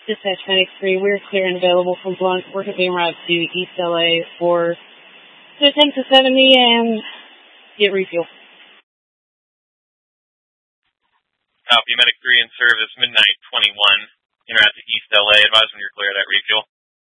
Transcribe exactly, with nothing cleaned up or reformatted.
Dispatch Medic three, we're clear and available from Blunt. We're being route to East L A for to attempt to seventy and get refuel. Copy, Medic three in service, midnight twenty-one. En route to East L A. Advise when you're clear of that refuel.